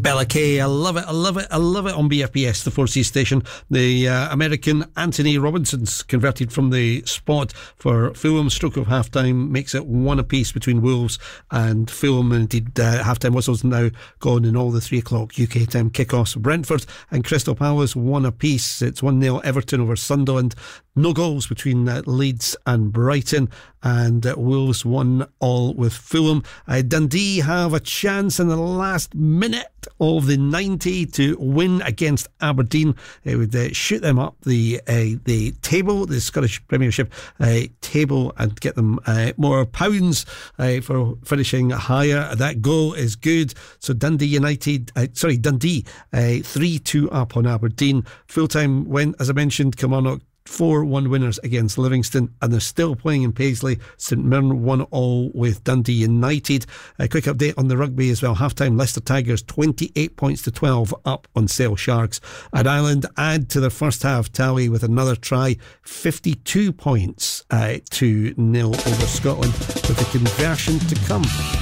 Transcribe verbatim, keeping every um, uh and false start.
Bella Kay, I love it, I love it, I love it on B F P S, the Four Seas station. The uh, American Anthony Robinson's converted from the spot for Fulham. Stroke of half-time makes it one apiece between Wolves and Fulham. And indeed, uh, half-time whistles now gone in all the three o'clock U K time kickoffs. Brentford and Crystal Palace one apiece. It's one nil Everton over Sunderland. No goals between uh, Leeds and Brighton, and uh, Wolves one all with Fulham. Uh, Dundee have a chance in the last minute of the ninety to win against Aberdeen. It would uh, shoot them up the uh, the table, the Scottish Premiership uh, table, and get them uh, more pounds uh, for finishing higher. That goal is good. So Dundee United, uh, sorry, Dundee uh, three two up on Aberdeen. Full time win, as I mentioned, Kilmarnock four one winners against Livingston, and they're still playing in Paisley. St Mirren one all with Dundee United. A quick update on the rugby as well. Half-time, Leicester Tigers twenty-eight points to twelve up on Sale Sharks. And Ireland add to their first half tally with another try, fifty-two points uh, to nil over Scotland, with a conversion to come.